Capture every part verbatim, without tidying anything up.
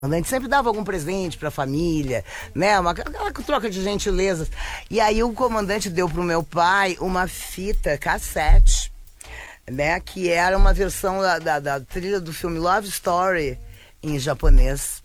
A gente sempre dava algum presente pra família, né? Uma, aquela troca de gentilezas. E aí o comandante deu pro meu pai uma fita cassete, né? Que era uma versão da, da, da trilha do filme Love Story em japonês.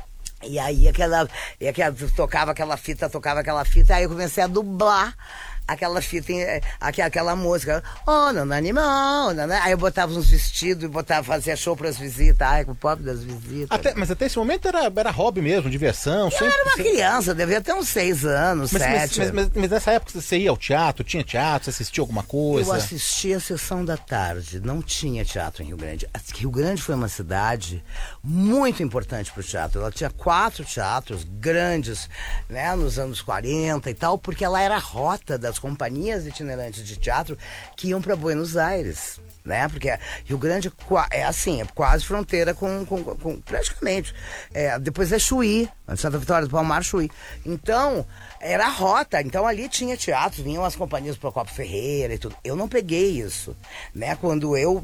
E aí aquela, e aquela, tocava aquela fita, tocava aquela fita, aí eu comecei a dublar aquela fita, aquela, aquela música, oh, não animal, naná. Aí eu botava uns vestidos e botava, fazia show pras visitas, ai, com o pop das visitas. Até, mas até esse momento era, era hobby mesmo, diversão. Eu sempre, era uma sempre... criança, devia ter uns seis anos, mas, sete. Mas, mas, mas, mas nessa época você ia ao teatro, tinha teatro, você assistia alguma coisa? Eu assistia a sessão da tarde, não tinha teatro em Rio Grande. Rio Grande foi uma cidade muito importante para o teatro. Ela tinha quatro teatros grandes, né, nos anos quarenta e tal, porque ela era a rota das companhias itinerantes de teatro que iam para Buenos Aires, né? Porque Rio Grande é assim, é quase fronteira com, com, com praticamente. É, depois é Chuí, Santa Vitória do Palmar, Chuí. Então, era a rota. Então ali tinha teatro, vinham as companhias do Procopio Ferreira e tudo. Eu não peguei isso, né? Quando eu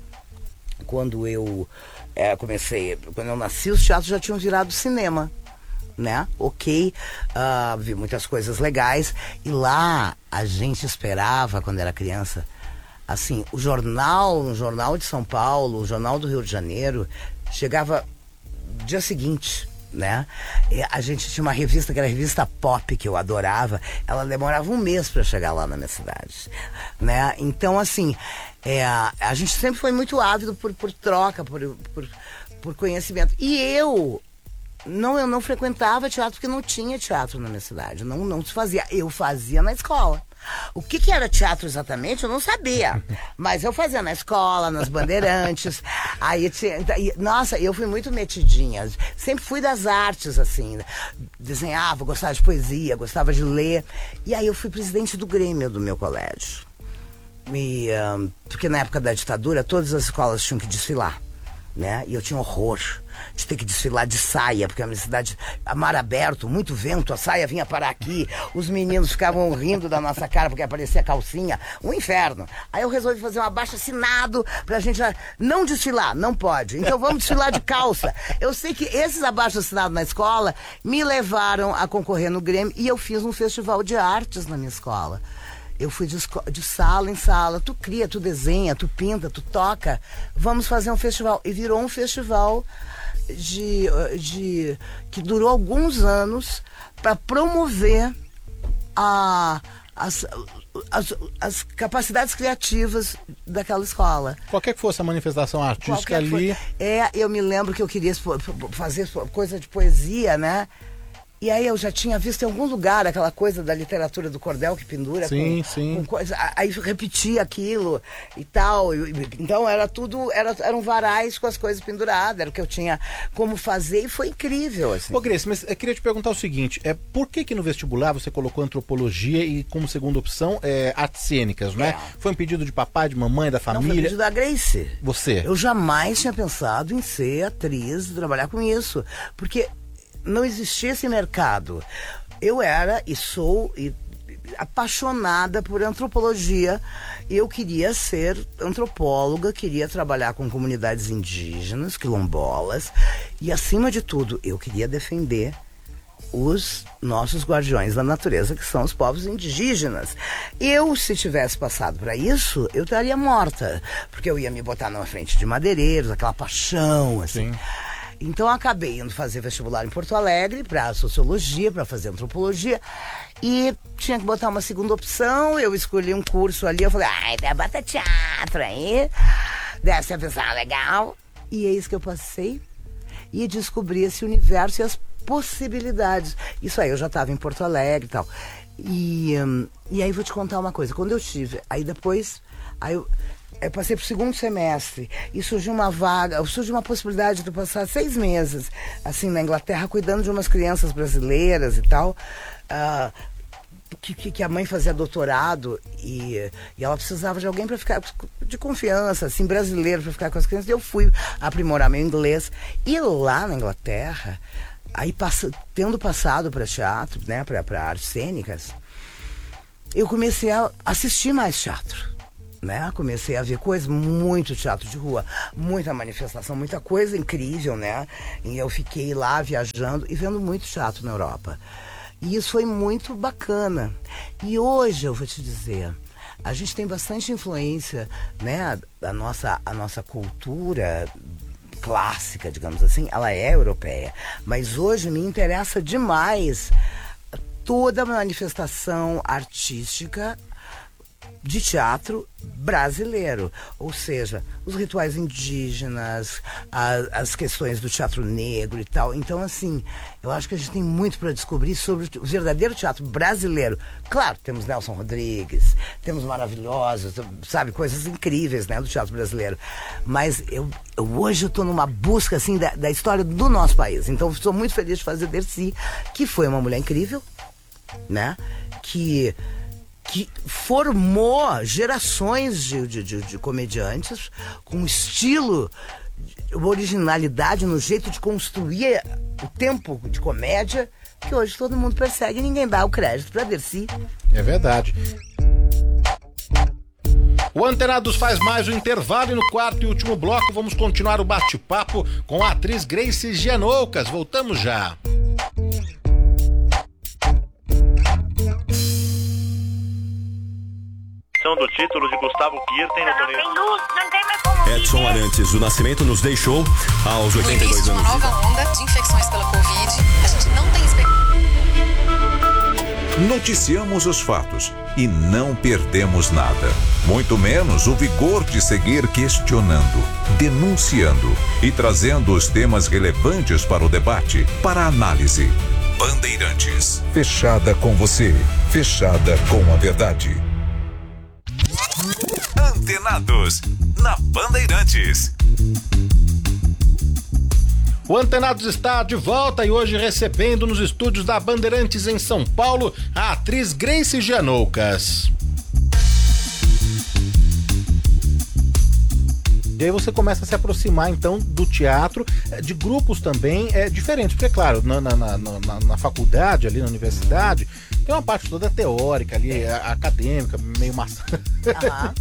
quando eu é, comecei, quando eu nasci, os teatros já tinham virado cinema, né? Ok, uh, vi muitas coisas legais. E lá a gente esperava, quando era criança, assim, o jornal, o jornal de São Paulo, o jornal do Rio de Janeiro, chegava dia seguinte, né? E a gente tinha uma revista que era a revista Pop, que eu adorava. Ela demorava um mês para chegar lá na minha cidade, né? Então, assim, é, a gente sempre foi muito ávido por, por troca, por, por, por conhecimento. E eu não, eu não frequentava teatro porque não tinha teatro na minha cidade. Não, não se fazia. Eu fazia na escola. O que, que era teatro exatamente, eu não sabia. Mas eu fazia na escola, nas Bandeirantes. Aí tinha, nossa, eu fui muito metidinha. Sempre fui das artes, assim. Desenhava, gostava de poesia, gostava de ler. E aí eu fui presidente do Grêmio do meu colégio. E, um, porque na época da ditadura, todas as escolas tinham que desfilar, né? E eu tinha horror de ter que desfilar de saia, porque a minha cidade, a mar aberto, muito vento, a saia vinha parar aqui, os meninos ficavam rindo da nossa cara porque aparecia calcinha, um inferno. Aí eu resolvi fazer um abaixo-assinado pra gente não desfilar, não pode, então vamos desfilar de calça. Eu sei que esses abaixo-assinados na escola me levaram a concorrer no Grêmio e eu fiz um festival de artes na minha escola. Eu fui de, de sala em sala, tu cria, tu desenha, tu pinta, tu toca, vamos fazer um festival. E virou um festival de, de que durou alguns anos para promover a, as, as, as capacidades criativas daquela escola. Qualquer que fosse a manifestação artística ali... É, eu me lembro que eu queria fazer coisa de poesia, né? E aí eu já tinha visto em algum lugar aquela coisa da literatura do cordel que pendura. Sim, com, sim. Com coisa, aí repetia aquilo e tal. Então era tudo, era, eram varais com as coisas penduradas, era o que eu tinha como fazer e foi incrível. Assim. Ô Grace, mas eu queria te perguntar o seguinte, é, por que que no vestibular você colocou antropologia e como segunda opção é, artes cênicas, não é? é? Foi um pedido de papai, de mamãe, da família? Não, foi um pedido da Grace. Você? Eu jamais tinha pensado em ser atriz, trabalhar com isso, porque não existia esse mercado. Eu era e sou e, apaixonada por antropologia. Eu queria ser antropóloga, queria trabalhar com comunidades indígenas, quilombolas, e acima de tudo, eu queria defender os nossos guardiões da natureza, que são os povos indígenas. Eu, se tivesse passado para isso, eu estaria morta, porque eu ia me botar na frente de madeireiros, aquela paixão, assim. Sim. Então eu acabei indo fazer vestibular em Porto Alegre para sociologia, para fazer antropologia, e tinha que botar uma segunda opção. Eu escolhi um curso ali, eu falei, ai, deve botar teatro aí, deve ser pessoal legal. E é isso que eu passei e descobri esse universo e as possibilidades. Isso aí, eu já estava em Porto Alegre e tal. E, hum, e aí vou te contar uma coisa, quando eu tive, aí depois, aí eu... Eu passei pro segundo semestre e surgiu uma vaga, surgiu uma possibilidade de eu passar seis meses, assim, na Inglaterra, cuidando de umas crianças brasileiras e tal, uh, que, que a mãe fazia doutorado e, e ela precisava de alguém para ficar, de confiança, assim, brasileiro, para ficar com as crianças. E eu fui aprimorar meu inglês. E lá na Inglaterra, aí passa, tendo passado para teatro, né, para artes cênicas, eu comecei a assistir mais teatro. né? Comecei a ver coisas, muito teatro de rua, muita manifestação, muita coisa incrível, né? E eu fiquei lá viajando e vendo muito teatro na Europa. E isso foi muito bacana. E hoje, eu vou te dizer, a gente tem bastante influência, né? A nossa, a nossa cultura clássica, digamos assim, ela é europeia. Mas hoje me interessa demais toda a manifestação artística de teatro brasileiro, ou seja, os rituais indígenas, a, as questões do teatro negro e tal. Então, assim, eu acho que a gente tem muito para descobrir sobre o verdadeiro teatro brasileiro. Claro, temos Nelson Rodrigues, temos maravilhosos, sabe, coisas incríveis, né, do teatro brasileiro. Mas eu, eu hoje eu estou numa busca, assim, da, da história do nosso país. Então, estou muito feliz de fazer Dercy, que foi uma mulher incrível, né, que que formou gerações de, de, de, de comediantes com estilo, originalidade no jeito de construir o tempo de comédia, que hoje todo mundo persegue e ninguém dá o crédito para Dercy. É verdade. O Antenados faz mais um intervalo e no quarto e último bloco vamos continuar o bate-papo com a atriz Grace Gianoucas. Voltamos já. Do título de Gustavo Kirten no torneio. Não tem luz, não tem mais como Edson viver. Arantes do Nascimento nos deixou aos oitenta e dois No início de uma anos. nova onda de infecções pela Covid, a gente não tem expectativa. Noticiamos os fatos e não perdemos nada. Muito menos o vigor de seguir questionando, denunciando e trazendo os temas relevantes para o debate, para a análise. Bandeirantes. Fechada com você. Fechada com a verdade. Antenados, na Bandeirantes. O Antenados está de volta e hoje recebendo nos estúdios da Bandeirantes em São Paulo a atriz Grace Gianoucas. E aí você começa a se aproximar então do teatro, de grupos também é, diferentes, porque claro, na, na, na, na, na faculdade, ali na universidade, tem uma parte toda teórica ali, acadêmica, meio maçante. Uhum.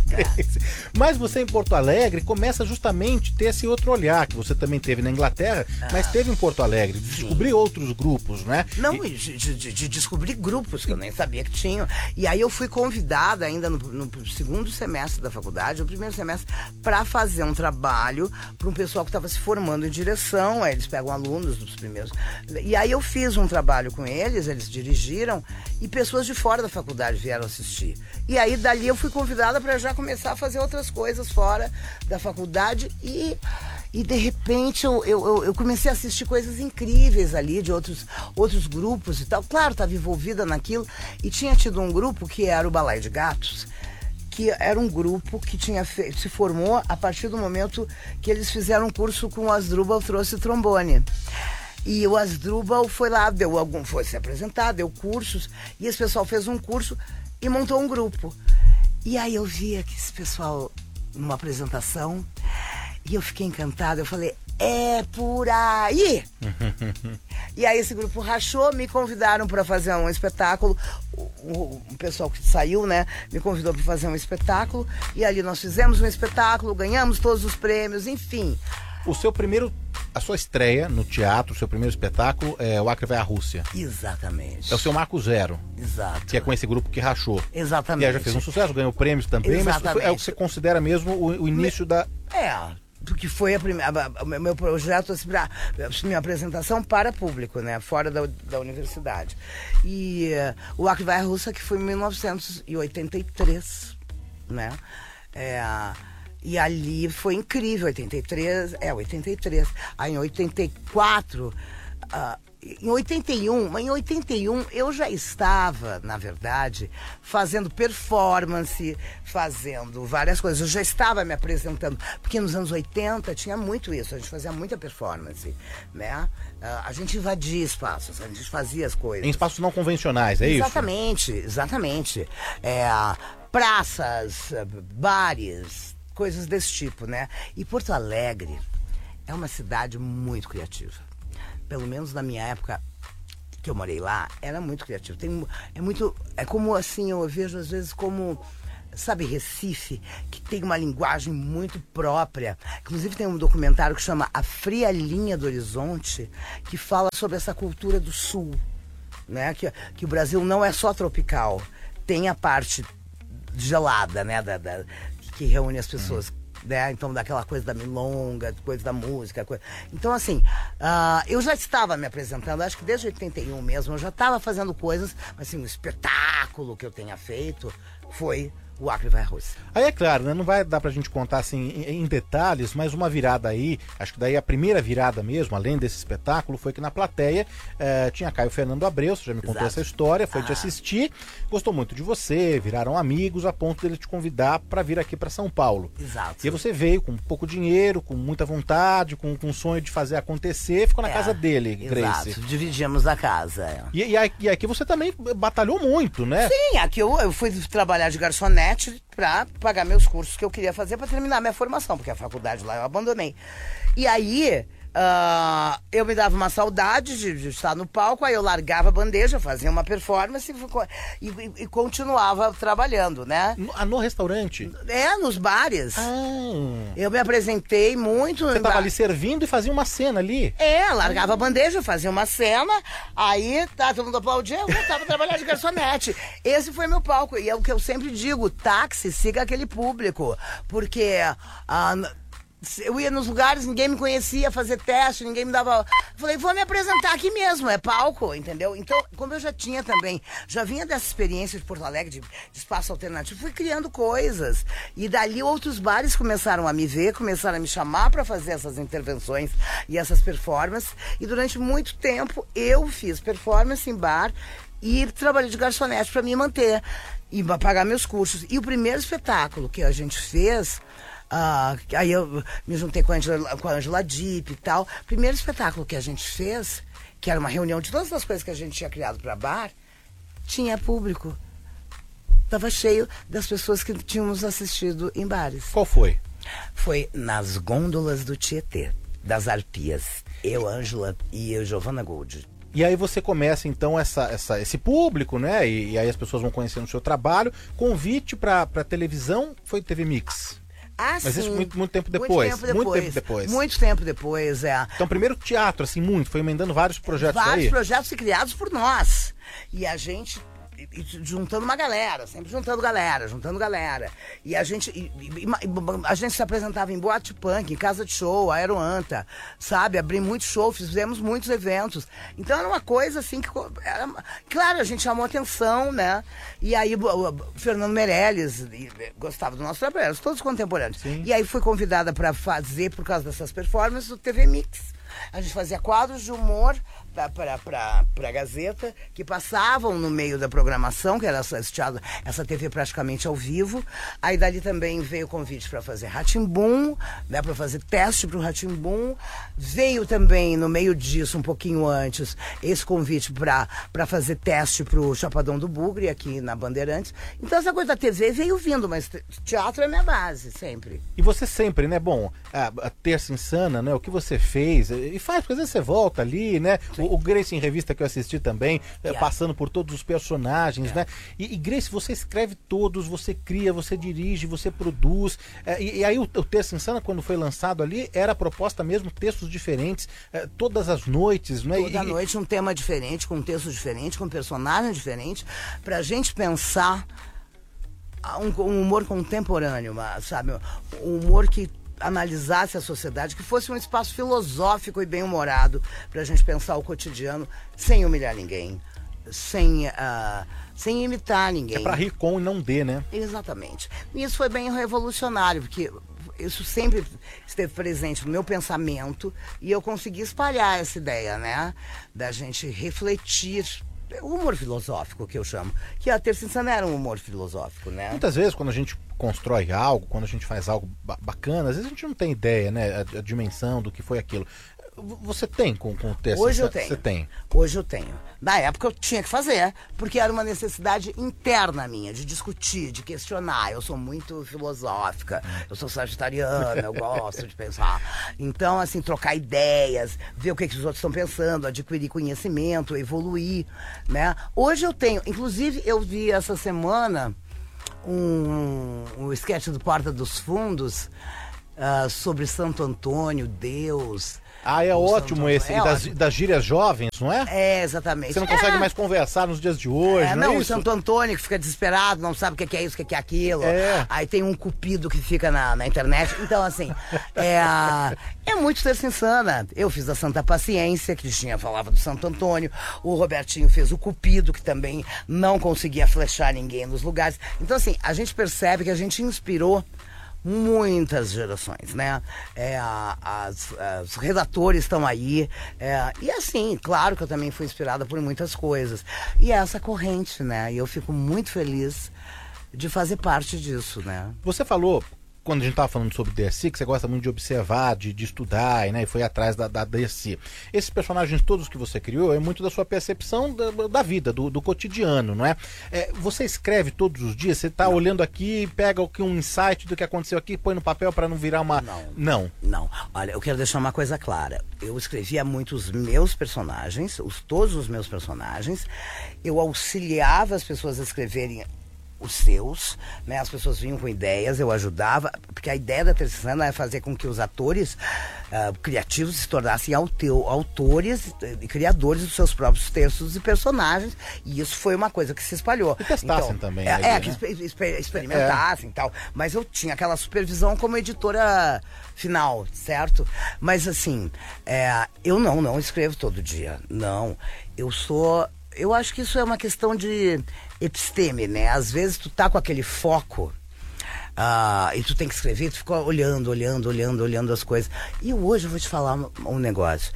Mas você em Porto Alegre começa justamente a ter esse outro olhar, que você também teve na Inglaterra, uhum. mas teve em Porto Alegre, de descobrir outros grupos, né? Não, e... de, de, de descobrir grupos que eu nem sabia que tinham. E aí eu fui convidada ainda no, no segundo semestre da faculdade, no primeiro semestre, para fazer um trabalho para um pessoal que estava se formando em direção. Aí eles pegam alunos dos primeiros. E aí eu fiz um trabalho com eles, eles dirigiram, e pessoas de fora da faculdade vieram assistir. E aí dali eu fui convidada para já começar a fazer outras coisas fora da faculdade e, e de repente eu, eu, eu comecei a assistir coisas incríveis ali de outros, outros grupos e tal. Claro, estava envolvida naquilo e tinha tido um grupo que era o Balai de Gatos, que era um grupo que tinha fe... se formou a partir do momento que eles fizeram um curso com o Asdrubal, trouxe trombone. E o Asdrubal foi lá, deu algum, foi se apresentar, deu cursos, e esse pessoal fez um curso e montou um grupo. E aí eu via que esse pessoal, numa apresentação, e eu fiquei encantada, eu falei, é por aí! E aí esse grupo rachou, me convidaram para fazer um espetáculo, o, o, o pessoal que saiu, né, me convidou para fazer um espetáculo, e ali nós fizemos um espetáculo, ganhamos todos os prêmios, enfim. O seu primeiro, a sua estreia no teatro, o seu primeiro espetáculo é O Acre Vai à Rússia. Exatamente. É o seu Marco Zero. Exato. Que é com esse grupo que rachou. Exatamente. E aí já fez um sucesso, ganhou prêmios também, Exatamente. mas é o que você considera mesmo o, o início Me... da... É, porque foi a primeira, o meu projeto, assim, pra, minha apresentação para público, né, fora da, da universidade. E uh, O Acre Vai à Rússia, que foi em mil novecentos e oitenta e três, né, é... E ali foi incrível, oitenta e três, é, oitenta e três. Aí em oitenta e quatro, uh, em oitenta e um, mas em oitenta e um eu já estava, na verdade, fazendo performance, fazendo várias coisas. Eu já estava me apresentando, porque nos anos oitenta tinha muito isso, a gente fazia muita performance, né? Uh, a gente invadia espaços, a gente fazia as coisas. Em espaços não convencionais, é isso? Exatamente, exatamente. É, praças, bares, coisas desse tipo, né? E Porto Alegre é uma cidade muito criativa. Pelo menos na minha época que eu morei lá, era muito criativo. Tem, é muito, é como assim, eu vejo às vezes como sabe, Recife, que tem uma linguagem muito própria. Inclusive tem um documentário que chama A Fria Linha do Horizonte, que fala sobre essa cultura do sul, né? Que, que o Brasil não é só tropical, tem a parte gelada, né? Da, da, que reúne as pessoas. Hum. Né? Então, daquela coisa da milonga, coisa da música. Coisa... Então, assim, uh, eu já estava me apresentando, acho que desde oitenta e um mesmo, eu já estava fazendo coisas, mas assim, um espetáculo que eu tenha feito foi o Acre Vai Rússia. Aí é claro, né? Não vai dar pra gente contar assim em, em detalhes, mas uma virada aí, acho que daí a primeira virada mesmo, além desse espetáculo, foi que na plateia eh, tinha Caio Fernando Abreu, você já me contou Exato. Essa história, foi ah. te assistir, gostou muito de você, viraram amigos a ponto dele te convidar pra vir aqui pra São Paulo. Exato. E aí você veio com pouco dinheiro, com muita vontade, com, com um sonho de fazer acontecer, ficou na é, casa dele, Grace. Exato, dividimos a casa. É. E, e, aqui, e aqui você também batalhou muito, né? Sim, aqui eu, eu fui trabalhar de garçonete para pagar meus cursos que eu queria fazer para terminar minha formação, porque a faculdade lá eu abandonei. E aí, uh, eu me dava uma saudade de, de estar no palco, aí eu largava a bandeja, fazia uma performance e, e, e continuava trabalhando, né? No, no restaurante? É, nos bares. Ah. Eu me apresentei muito. Você estava ali servindo e fazia uma cena ali? É, largava a bandeja, fazia uma cena, aí tá, todo mundo aplaudia, eu voltava a trabalhar de garçonete. Esse foi meu palco, e é o que eu sempre digo, táxi, siga aquele público, porque... Uh, eu ia nos lugares, ninguém me conhecia, fazer teste, ninguém me dava... Eu falei, vou me apresentar aqui mesmo, é palco, entendeu? Então, como eu já tinha também, já vinha dessa experiência de Porto Alegre, de, de espaço alternativo, fui criando coisas. E dali outros bares começaram a me ver, começaram a me chamar para fazer essas intervenções e essas performances. E durante muito tempo eu fiz performance em bar e trabalhei de garçonete para me manter e para pagar meus cursos. E o primeiro espetáculo que a gente fez... Uh, aí eu me juntei com a Angela, com a Angela Dipp e tal. Primeiro espetáculo que a gente fez, que era uma reunião de todas as coisas que a gente tinha criado para bar, tinha público. Tava cheio das pessoas que tinham nos assistido em bares. Qual foi? Foi nas gôndolas do Tietê, das Arpias. Eu, Angela e eu, Giovanna Gold. E aí você começa então essa, essa, esse público, né? E, e aí as pessoas vão conhecendo o seu trabalho. Convite para televisão foi T V Mix. Ah, Mas sim. isso muito, muito tempo depois. Muito tempo depois. Muito tempo depois. Muito tempo depois, é. Então, primeiro teatro, assim, muito. Foi emendando vários projetos Vários aí. projetos criados por nós. E a gente... E, e, juntando uma galera, sempre juntando galera, juntando galera. E a gente, e, e, a gente se apresentava em boate punk, em casa de show, aeroanta, sabe? Abri muito show, fizemos muitos eventos. Então era uma coisa assim que... Era, claro, a gente chamou atenção, né? E aí o, o Fernando Meirelles gostava do nosso trabalho, todos contemporâneos. Sim. E aí fui convidada para fazer, por causa dessas performances, o T V Mix. A gente fazia quadros de humor para a Gazeta, que passavam no meio da programação, que era essa, essa T V praticamente ao vivo. Aí dali também veio o convite para fazer Rá-Tim-Bum, né, para fazer teste para o Rá-Tim-Bum. Veio também, no meio disso, um pouquinho antes, esse convite para fazer teste para o Chapadão do Bugre, aqui na Bandeirantes. Então essa coisa da T V veio vindo, mas teatro é minha base, sempre. E você sempre, né? Bom, a, a Terça Insana, né? O que você fez, e faz, porque às vezes você volta ali, né? O, o Grace em Revista que eu assisti também, yeah. passando por todos os personagens, yeah. né? E, e Grace, você escreve todos, você cria, você dirige, você produz. É, e, e aí o, o Terça Insana, quando foi lançado ali, era a proposta mesmo, textos diferentes, é, todas as noites, né? Toda e, noite um tema diferente, com um texto diferente, com um personagem diferente, pra gente pensar um, um humor contemporâneo, sabe? Um humor que analisasse a sociedade, que fosse um espaço filosófico e bem-humorado para a gente pensar o cotidiano sem humilhar ninguém, sem, uh, sem imitar ninguém. É para rir com e não de, né? Exatamente. E isso foi bem revolucionário, porque isso sempre esteve presente no meu pensamento e eu consegui espalhar essa ideia, né? Da gente refletir. O humor filosófico, que eu chamo. Que a Terça Insana era um humor filosófico, né? Muitas vezes, quando a gente constrói algo, quando a gente faz algo bacana, às vezes a gente não tem ideia, né? A, a dimensão do que foi aquilo. Você tem com, com o Terça Insana? Hoje eu tenho. Você tem? Hoje eu tenho. Na época eu tinha que fazer, porque era uma necessidade interna minha, de discutir, de questionar. Eu sou muito filosófica, eu sou sagitariana, eu gosto de pensar. Então, assim, trocar ideias, ver o que, que os outros estão pensando, adquirir conhecimento, evoluir, né? Hoje eu tenho, inclusive eu vi essa semana um, um sketch do Porta dos Fundos uh, sobre Santo Antônio, Deus. Ah, é ótimo esse, é das, ótimo. das gírias jovens, não é? É, exatamente. Você não consegue é. mais conversar nos dias de hoje, é, não, não é o isso? Santo Antônio que fica desesperado, não sabe o que é isso, o que é aquilo. É. Aí tem um cupido que fica na, na internet. Então, assim, é, é muito terça insana. Eu fiz a Santa Paciência, que tinha falava do Santo Antônio. O Robertinho fez o cupido, que também não conseguia flechar ninguém nos lugares. Então, assim, a gente percebe que a gente inspirou muitas gerações, né? É, a, as, as, os redatores estão aí. É, e assim, claro que eu também fui inspirada por muitas coisas. E é essa corrente, né? E eu fico muito feliz de fazer parte disso, né? Você falou, quando a gente estava falando sobre D S I, que você gosta muito de observar, de, de estudar, e, né, e foi atrás da, da D S I. Esses personagens todos que você criou é muito da sua percepção da, da vida, do, do cotidiano, não é? é? Você escreve todos os dias? Você está olhando aqui, pega aqui um insight do que aconteceu aqui, põe no papel para não virar uma... Não. Não. Não. Olha, eu quero deixar uma coisa clara. Eu escrevia muito os meus personagens, os, todos os meus personagens. Eu auxiliava as pessoas a escreverem os seus, né? As pessoas vinham com ideias, eu ajudava, porque a ideia da Terça Insana é fazer com que os atores uh, criativos se tornassem auteu, autores e criadores dos seus próprios textos e personagens, e isso foi uma coisa que se espalhou. E testassem então, também. É, ali, é né? que exper, exper, experimentassem e é. tal, mas eu tinha aquela supervisão como editora final, certo? Mas assim, é, eu não, não escrevo todo dia, não. Eu sou... Eu acho que isso é uma questão de episteme, né? Às vezes tu tá com aquele foco uh, e tu tem que escrever, tu fica olhando, olhando, olhando, olhando as coisas. E hoje eu vou te falar um, um negócio.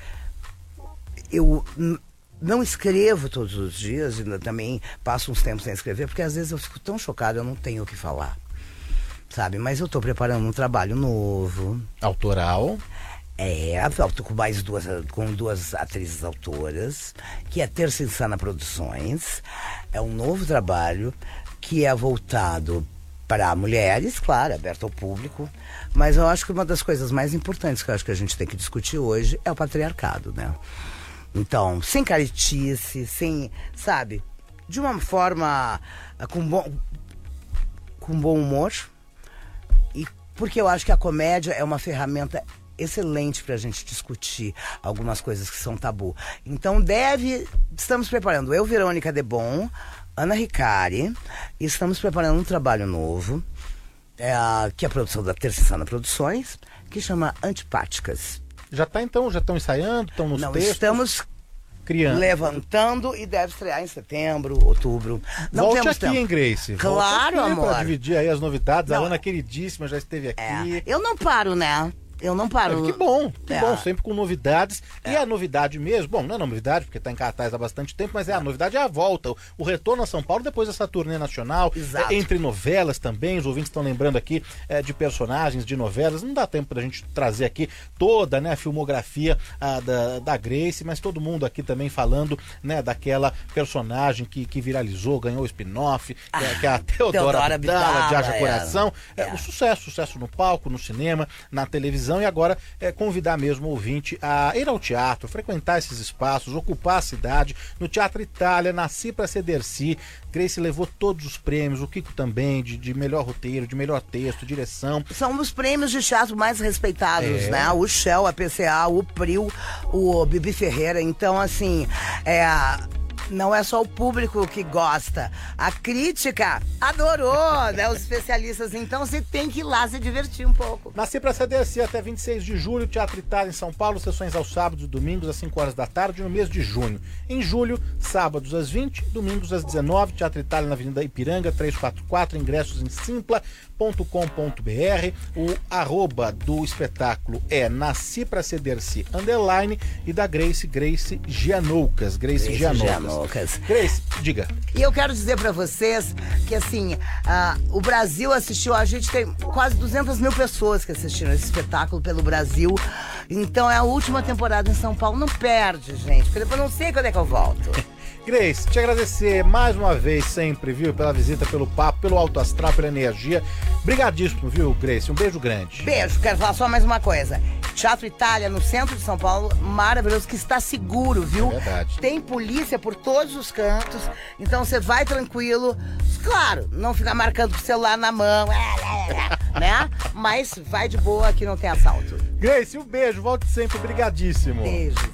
Eu n- não escrevo todos os dias, ainda também passo uns tempos sem escrever, porque às vezes eu fico tão chocado, eu não tenho o que falar, sabe? Mas eu tô preparando um trabalho novo. Autoral. É, tô com mais duas, com duas atrizes autoras, que é Terça Insana Produções. É um novo trabalho que é voltado para mulheres, claro, aberto ao público. Mas eu acho que uma das coisas mais importantes que eu acho que a gente tem que discutir hoje é o patriarcado, né? Então, sem caretice, sem, sabe, de uma forma com bom, com bom humor. E porque eu acho que a comédia é uma ferramenta excelente pra gente discutir algumas coisas que são tabu. Então deve, estamos preparando, eu, Verônica Debon, Ana Ricari, e estamos preparando um trabalho novo, é, que é a produção da Terça Insana Produções, que chama Antipáticas. Já tá então, já estão ensaiando, estão nos Não, textos? estamos criando, levantando, e deve estrear em setembro, outubro. Não Volte temos aqui, tempo. hein, Grace? Claro, Volte aqui, amor. Pra dividir aí as novidades. Não, a Ana queridíssima já esteve aqui. É, eu não paro, né? Eu não paro. É, que bom, que É. bom, sempre com novidades. É. E a novidade mesmo, bom, não é novidade porque está em cartaz há bastante tempo, mas é a novidade é a volta, o, o retorno a São Paulo depois dessa turnê nacional, Exato. é, entre novelas também, os ouvintes estão lembrando aqui é, de personagens, de novelas, não dá tempo da gente trazer aqui toda, né, a filmografia a, da, da Grace, mas todo mundo aqui também falando, né, daquela personagem que, que viralizou, ganhou o spin-off, Ah, que, é- que é a Teodora, Teodora Abdala, Abdala, de Haja é. Coração. É, É. o sucesso, sucesso no palco, no cinema, na televisão, e agora é convidar mesmo o ouvinte a ir ao teatro, frequentar esses espaços, ocupar a cidade. No Teatro Itália, Nasci pra Sederci, Grace levou todos os prêmios, o Kiko também, de, de melhor roteiro, de melhor texto, direção. São os prêmios de teatro mais respeitados, É. né? O Shell, a P C A, o P R I U, o Bibi Ferreira. Então, assim, é... não é só o público que gosta. A crítica adorou, né? Os especialistas. Então você tem que ir lá se divertir um pouco. Nasci pra Sederci até vinte e seis de julho, Teatro Itália em São Paulo, sessões aos sábados e domingos às cinco horas da tarde no mês de junho. Em julho, sábados às vinte, domingos às dezenove, Teatro Itália na Avenida Ipiranga, trezentos e quarenta e quatro, ingressos em simpla ponto com ponto b r. O arroba do espetáculo é Nasci pra Sederci underline, e da Grace, Grace Gianoucas. Grace, Grace Gianoucas. Gianoucas. Grace, diga. E eu quero dizer pra vocês que, assim, ah, o Brasil assistiu, a gente tem quase duzentas mil pessoas que assistiram esse espetáculo pelo Brasil. Então é a última temporada em São Paulo. Não perde, gente, porque depois eu não sei quando é que eu volto. Grace, te agradecer mais uma vez sempre, viu, pela visita, pelo papo, pelo alto astral, pela energia. Brigadíssimo, viu, Grace? Um beijo grande. Beijo, quero falar só mais uma coisa. Teatro Itália, no centro de São Paulo, maravilhoso, que está seguro, viu? É verdade. Tem polícia por todos os cantos, então você vai tranquilo. Claro, não ficar marcando com o celular na mão, né? Mas vai de boa que não tem assalto. Grace, um beijo, volte sempre, brigadíssimo. Beijo.